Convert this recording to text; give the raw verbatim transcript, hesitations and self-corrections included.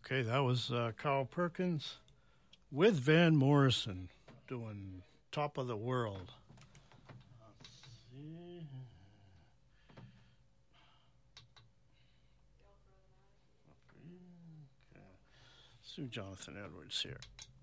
Okay, that was uh, Carl Perkins with Van Morrison doing Top of the World. Let's see. Okay. Sue Jonathan Edwards here.